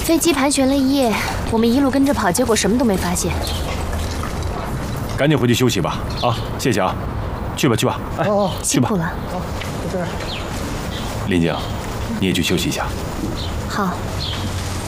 飞机盘旋了一夜，我们一路跟着跑，结果什么都没发现。 赶紧回去休息吧！啊，谢谢啊，去吧去吧，哎， 辛苦了。 好，在这儿。 林静，你也去休息一下。 好。